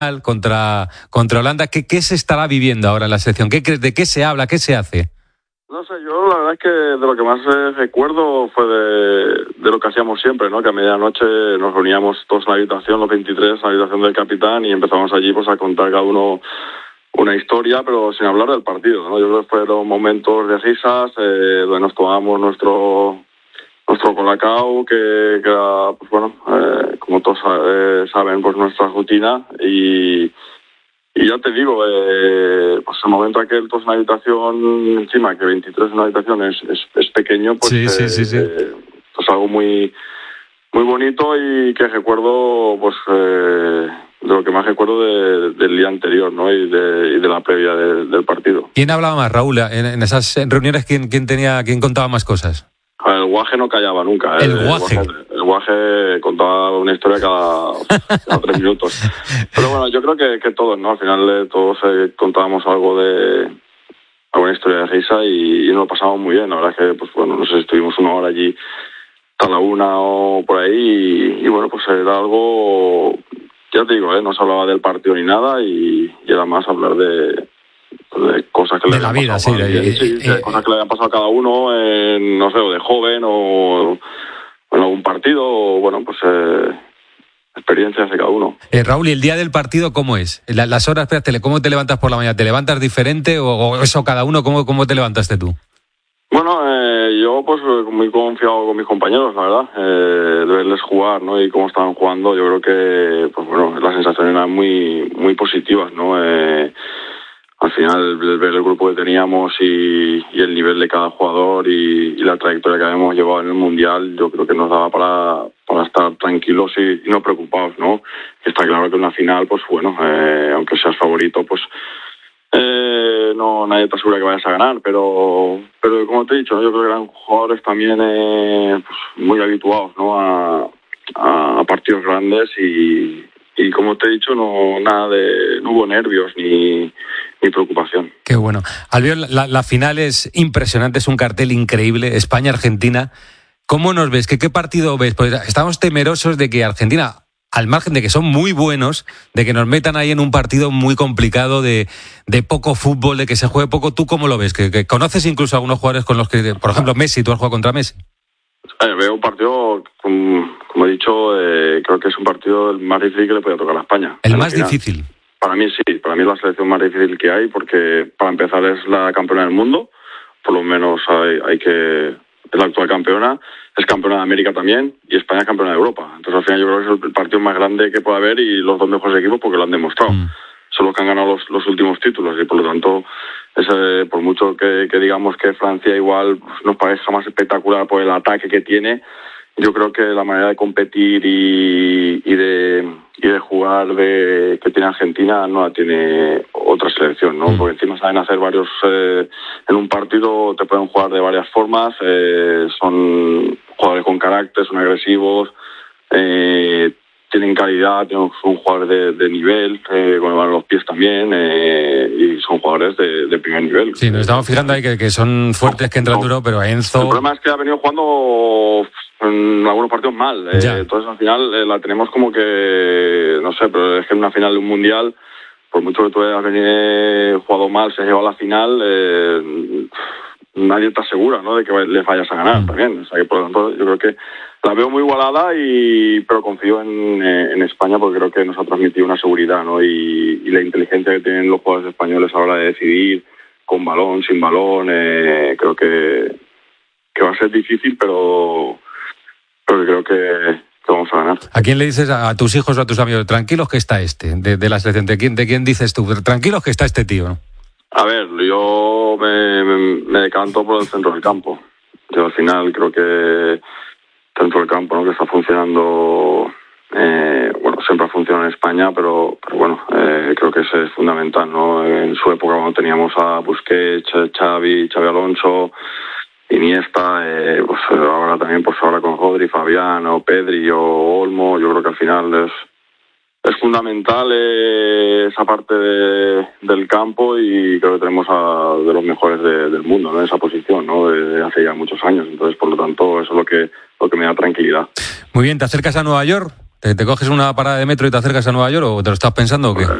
contra Holanda. ¿Qué se estará viviendo ahora en la selección? ¿De qué se habla? ¿Qué se hace? No sé, yo la verdad es que de lo que más recuerdo fue de lo que hacíamos siempre, ¿no? Que a medianoche nos reuníamos todos en la habitación, los 23, en la habitación del capitán, y empezamos allí pues a contar cada uno una historia, pero sin hablar del partido, ¿no? Yo creo que fueron momentos de risas, donde nos tomábamos nuestro colacao, que era, pues bueno, como todos saben, pues nuestra rutina, y ya te digo, pues el momento aquel, pues una habitación, encima que 23 en una habitación es pequeño, pues Sí. pues algo muy muy bonito, y que recuerdo, pues de lo que más recuerdo del día anterior, ¿no? Y de la previa del partido. ¿Quién hablaba más, Raúl? En esas reuniones, ¿quién contaba más cosas? El Guaje no callaba nunca. El Guaje. El Guaje contaba una historia cada 3 minutos. Pero bueno, yo creo que todos, ¿no? Al final todos contábamos alguna historia de risa, y nos lo pasamos muy bien. La verdad es que, pues bueno, no sé si estuvimos 1 hora allí hasta la 1 o por ahí, y bueno, pues era algo, ya te digo, no se hablaba del partido ni nada, y era más hablar de cosas que le habían pasado. De cosas que le habían pasado a cada uno, no sé, o de joven, o en algún partido, o bueno, pues experiencias de cada uno. Raúl, ¿y el día del partido cómo es? Las horas, espérate, ¿cómo te levantas por la mañana? ¿Te levantas diferente o eso cada uno? ¿Cómo te levantaste tú? Bueno, yo pues muy confiado con mis compañeros, la verdad, de verles jugar, ¿no? Y cómo estaban jugando. Yo creo que, pues bueno, las sensaciones eran muy muy positivas, ¿no? Al final, ver el grupo que teníamos y el nivel de cada jugador y la trayectoria que habíamos llevado en el Mundial, yo creo que nos daba para estar tranquilos y no preocupados, ¿no? Está claro que en una final, pues bueno, aunque seas favorito, pues no, nadie te asegura que vayas a ganar, pero como te he dicho, yo creo que eran jugadores también pues muy habituados, ¿no? a partidos grandes, y como te he dicho, no hubo nervios ni preocupación. Qué bueno. Albiol, la final es impresionante, es un cartel increíble, España-Argentina. ¿Cómo nos ves? ¿Qué partido ves? Pues estamos temerosos de que Argentina, al margen de que son muy buenos, de que nos metan ahí en un partido muy complicado, de poco fútbol, de que se juegue poco. ¿Tú cómo lo ves? ¿Que conoces incluso a algunos jugadores con los que, por ejemplo, Messi, tú has jugado contra Messi? Veo un partido, como he dicho, creo que es un partido el más difícil que le puede tocar a España. ¿El más difícil? Para mí sí, para mí es la selección más difícil que hay, porque para empezar es la campeona del mundo, por lo menos es la actual campeona, es campeona de América también, y España es campeona de Europa. Entonces al final yo creo que es el partido más grande que puede haber, y los 2 mejores equipos porque lo han demostrado. Son los que han ganado los últimos títulos, y por lo tanto, por mucho que digamos que Francia igual nos parezca más espectacular por el ataque que tiene, yo creo que la manera de competir y de jugar que tiene Argentina no la tiene otra selección, ¿no? Porque encima saben hacer varios en un partido, te pueden jugar de varias formas, son jugadores con carácter, son agresivos, tienen calidad, son jugadores de nivel, con los pies también, y son jugadores de primer nivel. Sí, nos estamos fijando ahí que son fuertes, que entran duro, pero Enzo... El problema es que ha venido jugando en algunos partidos mal, entonces al final la tenemos como que, no sé, pero es que en una final de un Mundial, por mucho que tú hayas jugado mal, se ha llevado a la final, nadie te asegura, ¿no?, de que les vayas a ganar también. O sea que por lo tanto yo creo que la veo muy igualada, pero confío en España, porque creo que nos ha transmitido una seguridad, ¿no? Y la inteligencia que tienen los jugadores españoles a la hora de decidir, con balón, sin balón, creo que va a ser difícil, pero creo que vamos a ganar. ¿A quién le dices a tus hijos o a tus amigos, tranquilos que está de la selección? ¿De quién dices tú, tranquilos que está este tío, ¿no? A ver, yo me decanto por el centro del campo. Yo al final creo que el centro del campo, ¿no?, que está funcionando, bueno, siempre ha funcionado en España, pero bueno, creo que ese es fundamental, ¿no? En su época, cuando teníamos a Busquets, Xavi Alonso, Iniesta, pues ahora también, pues ahora con Rodri, Fabián, o Pedri o Olmo, yo creo que al final es fundamental esa parte del campo, y creo que tenemos de los mejores del mundo, ¿no?, en esa posición, ¿no?, desde hace ya muchos años. Entonces, por lo tanto, eso es lo que me da tranquilidad. Muy bien, ¿te acercas a Nueva York? ¿Te coges una parada de metro y te acercas a Nueva York o te lo estás pensando o qué?